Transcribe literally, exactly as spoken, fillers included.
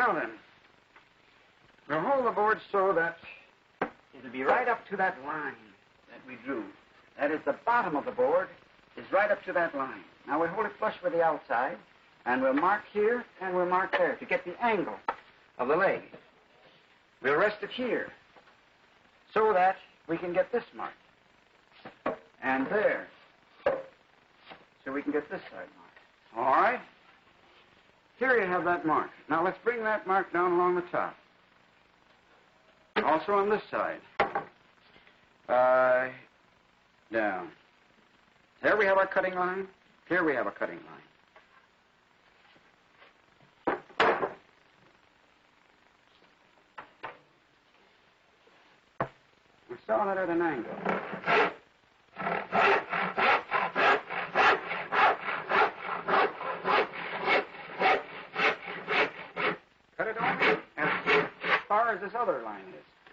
Now then, we'll hold the board so that it'll be right up to that line that we drew. That is, the bottom of the board is right up to that line. Now we'll hold it flush with the outside, and we'll mark here and we'll mark there to get the angle of the leg. We'll rest it here so that we can get this mark. And there. So we can get this side marked. All right? Here you have that mark. Now let's bring that mark down along the top. Also on this side. Uh, down. There we have our cutting line. Here we have a cutting line. We're sawing it at an angle. Cut it on as far as this other line is.